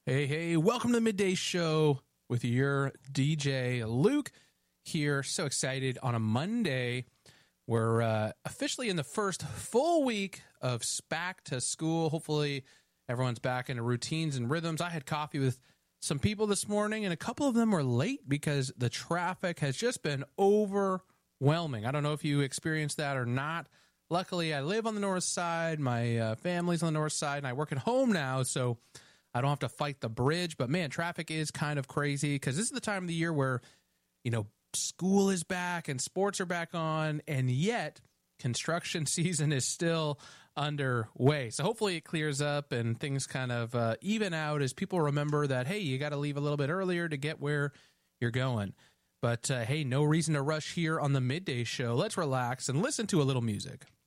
Hey, hey, welcome to the Midday Show with your DJ Luke here. So excited on a Monday. We're officially in the first full week of back to school. Hopefully everyone's back into routines and rhythms. I had coffee with some people this morning, and a couple of them were late because the traffic has just been overwhelming. I don't know if you experienced that or not. Luckily, I live on the north side. My family's on the north side, and I work at home now, so I don't have to fight the bridge. But, man, traffic is kind of crazy because this is the time of the year where, school is back and sports are back on, and yet construction season is still underway. So hopefully it clears up and things kind of even out as people remember that, hey, you got to leave a little bit earlier to get where you're going. But, hey, no reason to rush here on the Midday Show. Let's relax and listen to a little music.